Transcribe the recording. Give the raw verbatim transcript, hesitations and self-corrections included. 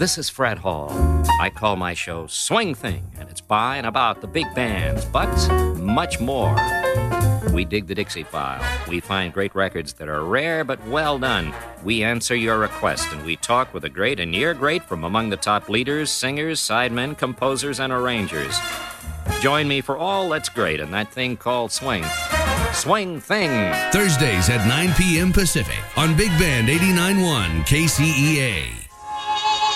This is Fred Hall. I call my show Swing Thing, and it's by and about the big bands, but much more. We dig the Dixie File. We find great records that are rare but well done. We answer your request, and we talk with the great and near great from among the top leaders, singers, sidemen, composers, and arrangers. Join me for all that's great in that thing called swing. Swing Thing. Thursdays at nine p.m. Pacific on Big Band eighty-nine point one K C E A.